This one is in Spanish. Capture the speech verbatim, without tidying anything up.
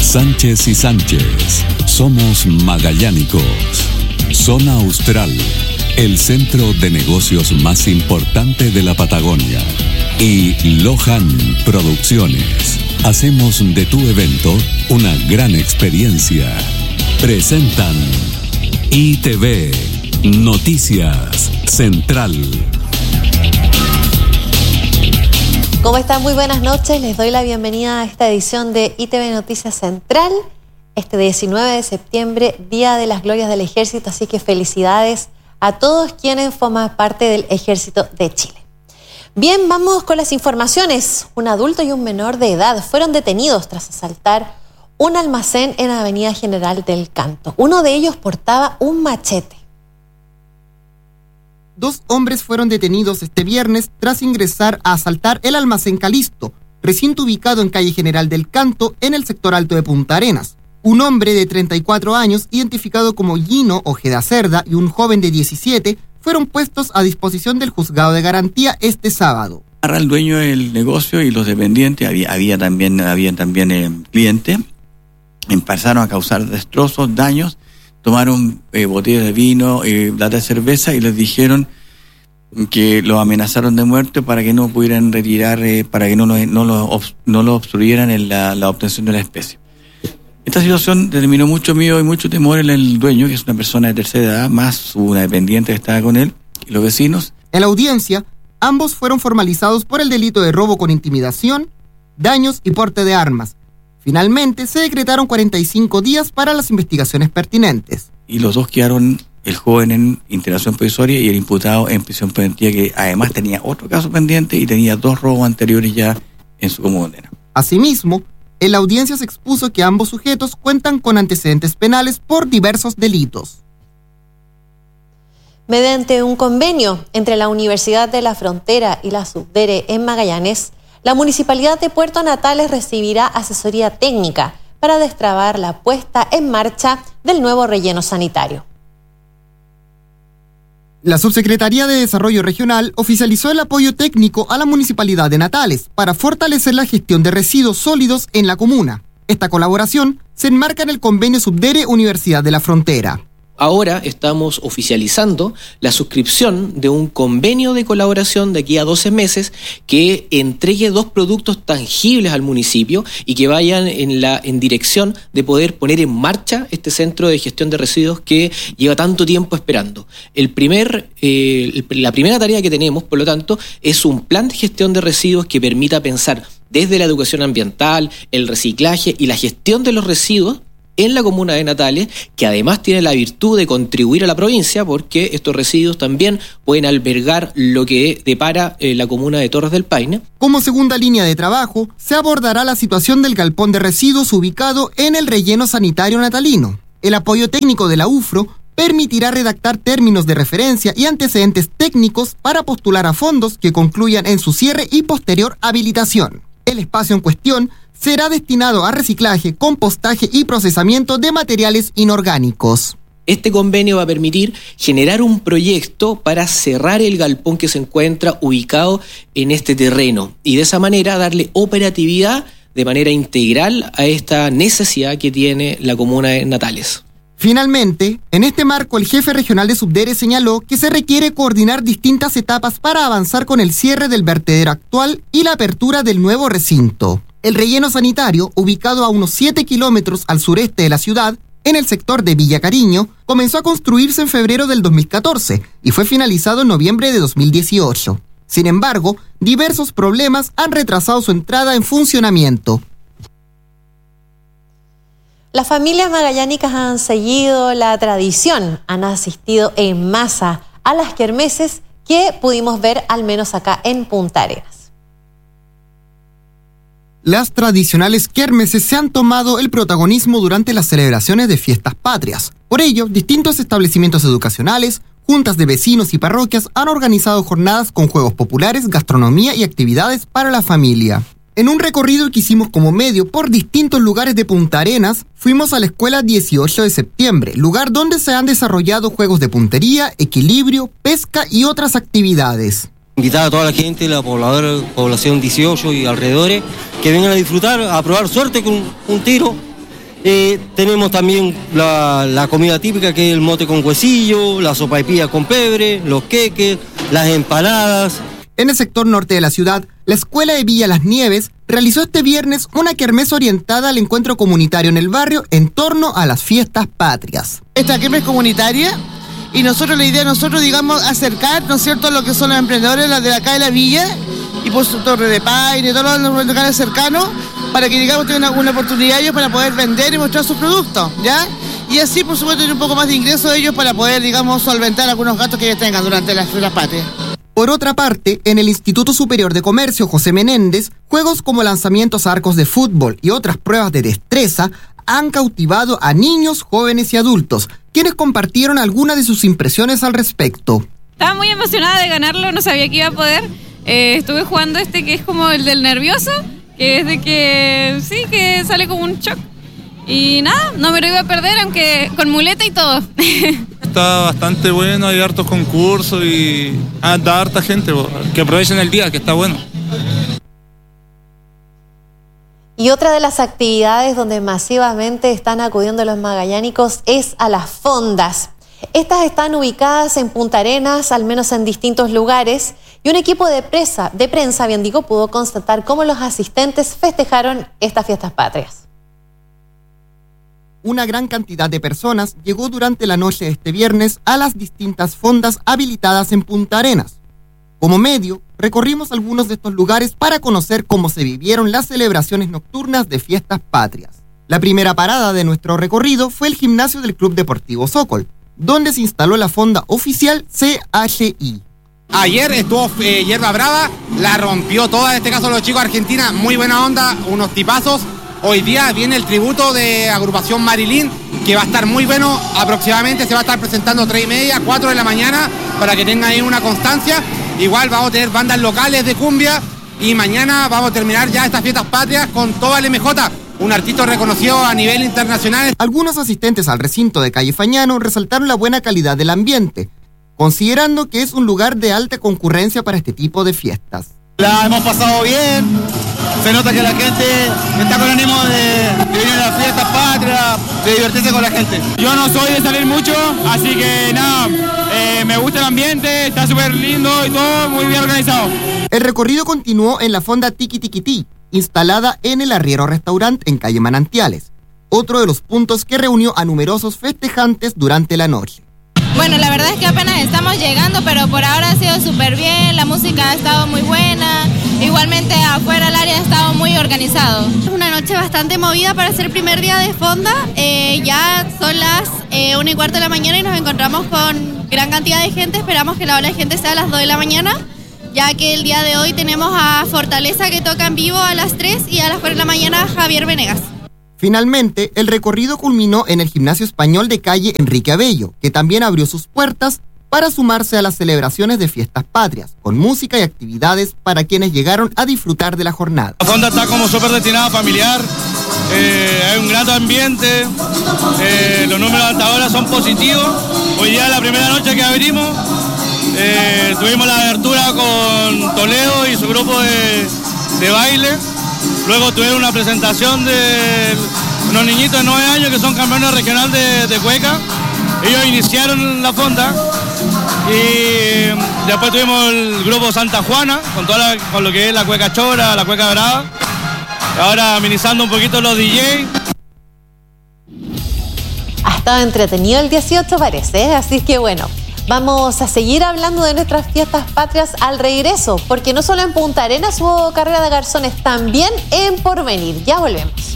Sánchez y Sánchez. Somos magallánicos. Zona Austral, el centro de negocios más importante de la Patagonia. Y Lohan Producciones. Hacemos de tu evento una gran experiencia. Presentan I T V Noticias Central. ¿Cómo están? Muy buenas noches. Les doy la bienvenida a esta edición de I T V Noticias Central. Este diecinueve de septiembre, Día de las Glorias del Ejército, así que felicidades a todos quienes forman parte del Ejército de Chile. Bien, vamos con las informaciones. Un adulto y un menor de edad fueron detenidos tras asaltar un almacén en Avenida General del Canto. Uno de ellos portaba un machete. Dos hombres fueron detenidos este viernes tras ingresar a asaltar el almacén Calisto, recinto ubicado en calle General del Canto, en el sector alto de Punta Arenas. Un hombre de treinta y cuatro años, identificado como Gino Ojeda Cerda, y un joven de diecisiete, fueron puestos a disposición del juzgado de garantía este sábado. El dueño del negocio y los dependientes, había, había también, había también eh, clientes, empezaron a causar destrozos, daños. Tomaron eh, botellas de vino, eh, latas de cerveza y les dijeron que los amenazaron de muerte para que no pudieran retirar, eh, para que no lo, no lo, no lo obstruyeran en la, la obtención de la especie. Esta situación determinó mucho miedo y mucho temor en el dueño, que es una persona de tercera edad, más una dependiente que estaba con él, y los vecinos. En la audiencia, ambos fueron formalizados por el delito de robo con intimidación, daños y porte de armas. Finalmente, se decretaron cuarenta y cinco días para las investigaciones pertinentes. Y los dos quedaron, el joven en internación provisoria y el imputado en prisión preventiva, que además tenía otro caso pendiente y tenía dos robos anteriores ya en su condena. Asimismo, en la audiencia se expuso que ambos sujetos cuentan con antecedentes penales por diversos delitos. Mediante un convenio entre la Universidad de la Frontera y la Subdere en Magallanes, la Municipalidad de Puerto Natales recibirá asesoría técnica para destrabar la puesta en marcha del nuevo relleno sanitario. La Subsecretaría de Desarrollo Regional oficializó el apoyo técnico a la Municipalidad de Natales para fortalecer la gestión de residuos sólidos en la comuna. Esta colaboración se enmarca en el convenio Subdere Universidad de la Frontera. Ahora estamos oficializando la suscripción de un convenio de colaboración de aquí a doce meses que entregue dos productos tangibles al municipio y que vayan en la en dirección de poder poner en marcha este centro de gestión de residuos que lleva tanto tiempo esperando. El primer, eh, la primera tarea que tenemos, por lo tanto, es un plan de gestión de residuos que permita pensar desde la educación ambiental, el reciclaje y la gestión de los residuos en la comuna de Natales, que además tiene la virtud de contribuir a la provincia, porque estos residuos también pueden albergar lo que depara eh, la comuna de Torres del Paine. Como segunda línea de trabajo, se abordará la situación del galpón de residuos ubicado en el relleno sanitario natalino. El apoyo técnico de la U F R O permitirá redactar términos de referencia y antecedentes técnicos para postular a fondos que concluyan en su cierre y posterior habilitación. El espacio en cuestión será destinado a reciclaje, compostaje y procesamiento de materiales inorgánicos. Este convenio va a permitir generar un proyecto para cerrar el galpón que se encuentra ubicado en este terreno y de esa manera darle operatividad de manera integral a esta necesidad que tiene la comuna de Natales. Finalmente, en este marco, el jefe regional de Subdere señaló que se requiere coordinar distintas etapas para avanzar con el cierre del vertedero actual y la apertura del nuevo recinto. El relleno sanitario, ubicado a unos siete kilómetros al sureste de la ciudad, en el sector de Villa Cariño, comenzó a construirse en febrero del dos mil catorce y fue finalizado en noviembre de dos mil dieciocho. Sin embargo, diversos problemas han retrasado su entrada en funcionamiento. Las familias magallánicas han seguido la tradición, han asistido en masa a las kermeses que pudimos ver al menos acá en Punta Arenas. Las tradicionales kermeses se han tomado el protagonismo durante las celebraciones de fiestas patrias. Por ello, distintos establecimientos educacionales, juntas de vecinos y parroquias han organizado jornadas con juegos populares, gastronomía y actividades para la familia. En un recorrido que hicimos como medio por distintos lugares de Punta Arenas, fuimos a la escuela dieciocho de septiembre, lugar donde se han desarrollado juegos de puntería, equilibrio, pesca y otras actividades. Invitar a toda la gente, la pobladora, población dieciocho y alrededores, que vengan a disfrutar, a probar suerte con un tiro Eh, tenemos también la, la comida típica, que es el mote con huesillo, la sopaipilla con pebre, los queques, las empanadas. En el sector norte de la ciudad, la Escuela de Villa Las Nieves realizó este viernes una kermés orientada al encuentro comunitario en el barrio en torno a las fiestas patrias. Esta kermés comunitaria, y nosotros la idea de nosotros, digamos, acercar, ¿no es cierto?, lo que son los emprendedores las de acá de la villa, y por su Torre de Paine, todos los locales cercanos, para que, digamos, tengan una oportunidad ellos para poder vender y mostrar sus productos, ¿ya? Y así, por supuesto, tener un poco más de ingresos ellos para poder, digamos, solventar algunos gastos que ellos tengan durante las fiestas patrias. Por otra parte, en el Instituto Superior de Comercio José Menéndez, juegos como lanzamientos a arcos de fútbol y otras pruebas de destreza han cautivado a niños, jóvenes y adultos, quienes compartieron algunas de sus impresiones al respecto. Estaba muy emocionada de ganarlo, no sabía que iba a poder. Eh, estuve jugando este que es como el del nervioso, que es de que sí, que sale como un shock. Y nada, no me lo iba a perder, aunque con muleta y todo. Está bastante bueno, hay hartos concursos y da harta gente, que aprovechen el día, que está bueno. Y otra de las actividades donde masivamente están acudiendo los magallánicos es a las fondas. Estas están ubicadas en Punta Arenas, al menos en distintos lugares, y un equipo de, presa, de prensa, bien digo, pudo constatar cómo los asistentes festejaron estas fiestas patrias. Una gran cantidad de personas llegó durante la noche de este viernes a las distintas fondas habilitadas en Punta Arenas. Como medio, recorrimos algunos de estos lugares para conocer cómo se vivieron las celebraciones nocturnas de fiestas patrias. La primera parada de nuestro recorrido fue el gimnasio del Club Deportivo Sokol, donde se instaló la fonda oficial C H I. Ayer estuvo eh, Hierba Brava, la rompió toda, en este caso los chicos de Argentina, muy buena onda, unos tipazos. Hoy día viene el tributo de agrupación Marilyn, que va a estar muy bueno, aproximadamente se va a estar presentando tres y media, cuatro de la mañana, para que tengan ahí una constancia. Igual vamos a tener bandas locales de cumbia, y mañana vamos a terminar ya estas fiestas patrias con toda el M J, un artista reconocido a nivel internacional. Algunos asistentes al recinto de Calle Fañano resaltaron la buena calidad del ambiente, considerando que es un lugar de alta concurrencia para este tipo de fiestas. La hemos pasado bien, se nota que la gente está con ánimo de, de venir a las fiestas patrias, de divertirse con la gente. Yo no soy de salir mucho, así que nada, eh, me gusta el ambiente, está súper lindo y todo muy bien organizado. El recorrido continuó en la fonda Tiki Tiki Ti, instalada en el Arriero Restaurant en calle Manantiales, otro de los puntos que reunió a numerosos festejantes durante la noche. Bueno, la verdad es que apenas estamos llegando, pero por ahora ha sido súper bien, la música ha estado muy buena, igualmente afuera el área ha estado muy organizado. Es una noche bastante movida para ser primer día de fonda, eh, ya son las eh, una y cuarto de la mañana y nos encontramos con gran cantidad de gente, esperamos que la ola de gente sea a las dos de la mañana, ya que el día de hoy tenemos a Fortaleza que toca en vivo a las tres y a las cuatro de la mañana Javier Venegas. Finalmente, el recorrido culminó en el Gimnasio Español de calle Enrique Abello, que también abrió sus puertas para sumarse a las celebraciones de fiestas patrias, con música y actividades para quienes llegaron a disfrutar de la jornada. La fonda está como súper destinada a familiar, eh, hay un gran ambiente, eh, los números hasta ahora son positivos. Hoy día la primera noche que abrimos, eh, tuvimos la abertura con Toledo y su grupo de, de baile. Luego tuvieron una presentación de unos niñitos de nueve años que son campeones regionales de, de cueca. Ellos iniciaron la fonda y después tuvimos el grupo Santa Juana con, toda la, con lo que es la cueca chora, la cueca brava. Ahora amenizando un poquito los D J. Ha estado entretenido el dieciocho, parece, ¿eh? Así que bueno, vamos a seguir hablando de nuestras fiestas patrias al regreso, porque no solo en Punta Arenas hubo carrera de garzones, también en Porvenir. Ya volvemos.